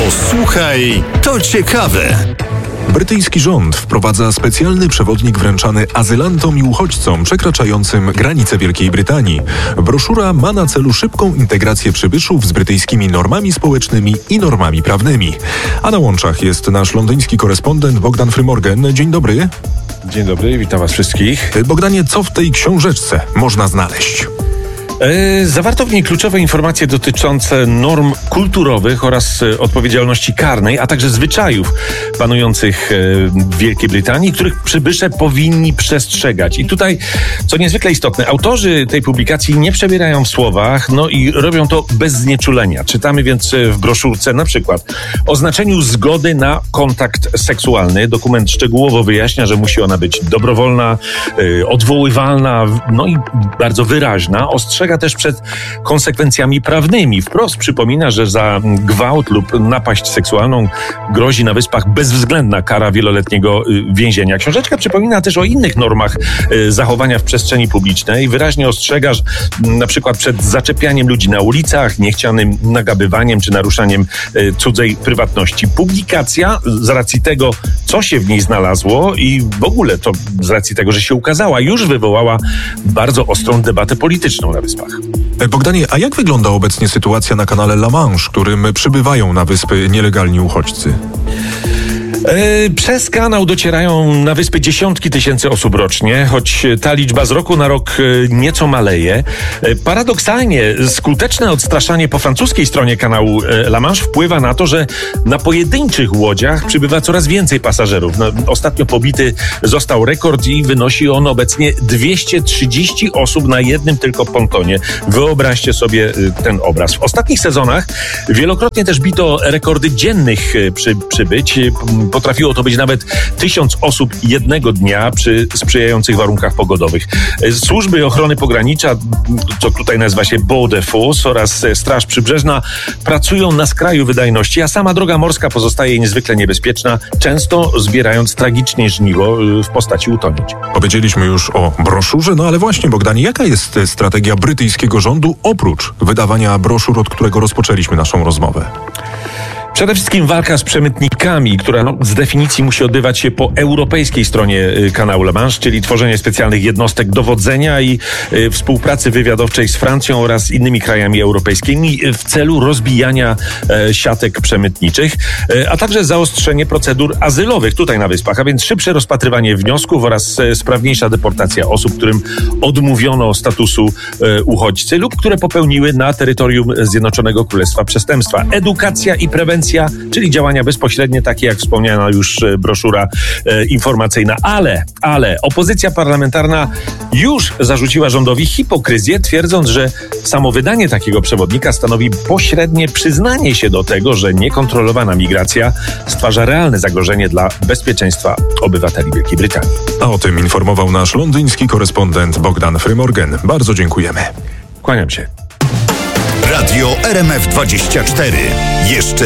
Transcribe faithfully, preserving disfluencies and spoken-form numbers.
Posłuchaj, to ciekawe. Brytyjski rząd wprowadza specjalny przewodnik wręczany azylantom i uchodźcom przekraczającym granice Wielkiej Brytanii. Broszura ma na celu szybką integrację przybyszów z brytyjskimi normami społecznymi i normami prawnymi. A na łączach jest nasz londyński korespondent Bogdan Frymorgan. Dzień dobry. Dzień dobry, witam was wszystkich. Bogdanie, co w tej książeczce można znaleźć? Zawarto w niej kluczowe informacje dotyczące norm kulturowych oraz odpowiedzialności karnej, a także zwyczajów panujących w Wielkiej Brytanii, których przybysze powinni przestrzegać. I tutaj, co niezwykle istotne, autorzy tej publikacji nie przebierają w słowach, no i robią to bez znieczulenia. Czytamy więc w broszurce na przykład o znaczeniu zgody na kontakt seksualny. Dokument szczegółowo wyjaśnia, że musi ona być dobrowolna, odwoływalna, no i bardzo wyraźna. Ostrzega też przed konsekwencjami prawnymi. Wprost przypomina, że za gwałt lub napaść seksualną grozi na Wyspach bezwzględna kara wieloletniego więzienia. Książeczka przypomina też o innych normach zachowania w przestrzeni publicznej. Wyraźnie ostrzega, że na przykład przed zaczepianiem ludzi na ulicach, niechcianym nagabywaniem czy naruszaniem cudzej prywatności. Publikacja z racji tego, co się w niej znalazło i w ogóle to z racji tego, że się ukazała, już wywołała bardzo ostrą debatę polityczną na Wyspach. Bogdanie, a jak wygląda obecnie sytuacja na kanale La Manche, którym przybywają na wyspy nielegalni uchodźcy? Przez kanał docierają na wyspy dziesiątki tysięcy osób rocznie, choć ta liczba z roku na rok nieco maleje. Paradoksalnie skuteczne odstraszanie po francuskiej stronie kanału La Manche wpływa na to, że na pojedynczych łodziach przybywa coraz więcej pasażerów. No, ostatnio pobity został rekord i wynosi on obecnie dwieście trzydzieści osób na jednym tylko pontonie. Wyobraźcie sobie ten obraz. W ostatnich sezonach wielokrotnie też bito rekordy dziennych przy, przybyć. Potrafiło to być nawet tysiąc osób jednego dnia przy sprzyjających warunkach pogodowych. Służby ochrony pogranicza, co tutaj nazywa się Border Force, oraz Straż Przybrzeżna pracują na skraju wydajności, a sama droga morska pozostaje niezwykle niebezpieczna, często zbierając tragicznie żniwo w postaci utonięć. Powiedzieliśmy już o broszurze, no ale właśnie, Bogdanie, jaka jest strategia brytyjskiego rządu oprócz wydawania broszur, od którego rozpoczęliśmy naszą rozmowę? Przede wszystkim walka z przemytnikami, która no, z definicji musi odbywać się po europejskiej stronie y, kanału La Manche, czyli tworzenie specjalnych jednostek dowodzenia i y, współpracy wywiadowczej z Francją oraz innymi krajami europejskimi y, w celu rozbijania y, siatek przemytniczych, y, a także zaostrzenie procedur azylowych tutaj na Wyspach, a więc szybsze rozpatrywanie wniosków oraz y, sprawniejsza deportacja osób, którym odmówiono statusu y, uchodźcy lub które popełniły na terytorium Zjednoczonego Królestwa przestępstwa. Edukacja i prewencja, czyli działania bezpośrednie, takie jak wspomniana już broszura e, informacyjna. Ale, ale opozycja parlamentarna już zarzuciła rządowi hipokryzję, twierdząc, że samo wydanie takiego przewodnika stanowi pośrednie przyznanie się do tego, że niekontrolowana migracja stwarza realne zagrożenie dla bezpieczeństwa obywateli Wielkiej Brytanii. A o tym informował nasz londyński korespondent Bogdan Frymorgan. Bardzo dziękujemy. Kłaniam się. Radio R M F dwadzieścia cztery. Jeszcze